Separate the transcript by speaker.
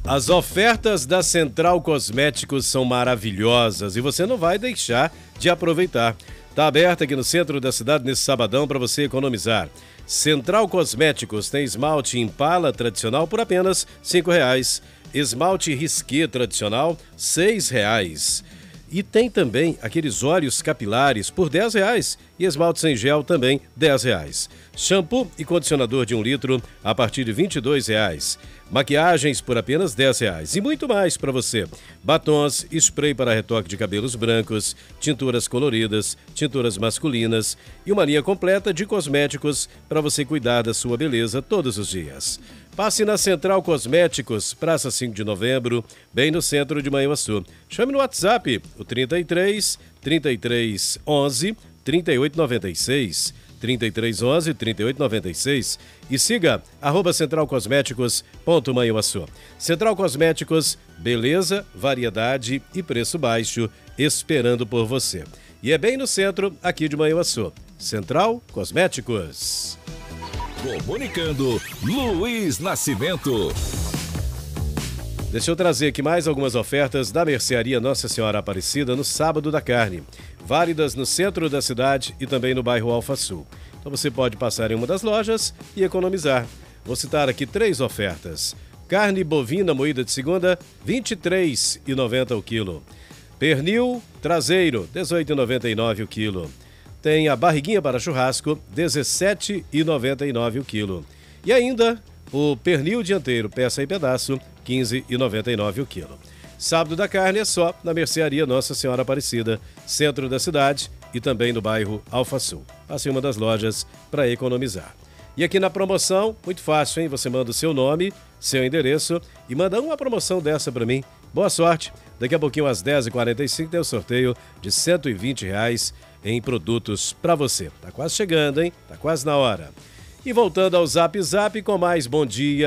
Speaker 1: As ofertas da Central Cosméticos são maravilhosas e você não vai deixar de aproveitar. Está aberta aqui no centro da cidade nesse sabadão para você economizar. Central Cosméticos tem esmalte Impala tradicional por apenas R$ 5,00. Esmalte Risqué tradicional, R$ 6,00. E tem também aqueles óleos capilares por R$ 10,00 e esmalte sem gel também R$ 10,00. Shampoo e condicionador de 1 litro a partir de R$ 22,00. Maquiagens por apenas R$ 10,00 e muito mais para você. Batons, spray para retoque de cabelos brancos, tinturas coloridas, tinturas masculinas e uma linha completa de cosméticos para você cuidar da sua beleza todos os dias. Passe na Central Cosméticos, Praça 5 de Novembro, bem no centro de Manhuaçu. Chame no WhatsApp, o 33 11 3896, 3311 3896 e siga @centralcosméticos.manhuaçu. Central Cosméticos, beleza, variedade e preço baixo, esperando por você. E é bem no centro aqui de Manhuaçu. Central Cosméticos.
Speaker 2: Comunicando, Luiz Nascimento.
Speaker 1: Deixa eu trazer aqui mais algumas ofertas da Mercearia Nossa Senhora Aparecida no Sábado da Carne, válidas no centro da cidade e também no bairro Alfa Sul. Então você pode passar em uma das lojas e economizar. Vou citar aqui 3 ofertas. Carne bovina moída de segunda, R$ 23,90 o quilo. Pernil traseiro, R$ 18,99 o quilo. Tem a barriguinha para churrasco, R$ 17,99 o quilo. E ainda o pernil dianteiro, peça e pedaço, R$ 15,99 o quilo. Sábado da Carne é só na Mercearia Nossa Senhora Aparecida, centro da cidade e também no bairro Alfa Sul. Passe em uma das lojas para economizar. E aqui na promoção, muito fácil, hein? Você manda o seu nome, seu endereço e manda uma promoção dessa para mim. Boa sorte! Daqui a pouquinho, às 10h45, tem o sorteio de R$ 120 em produtos para você. Tá quase chegando, hein? Tá quase na hora. E voltando ao Zap Zap com mais bom dia.